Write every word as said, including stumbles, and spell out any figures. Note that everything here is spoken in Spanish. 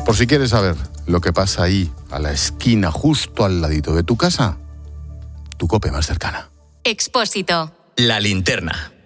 Por si quieres saber lo que pasa ahí, a la esquina, justo al ladito de tu casa, tu COPE más cercana. Expósito. La linterna.